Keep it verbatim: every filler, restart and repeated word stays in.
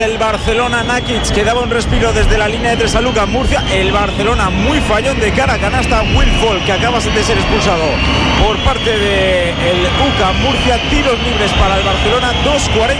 El Barcelona, Nakic, que daba un respiro desde la línea de tres a Lucas Murcia. El Barcelona muy fallón de cara a canasta. Will Fall, que acaba de ser expulsado por parte de el U C A M Murcia. Tiros libres para el Barcelona, dos cuarenta.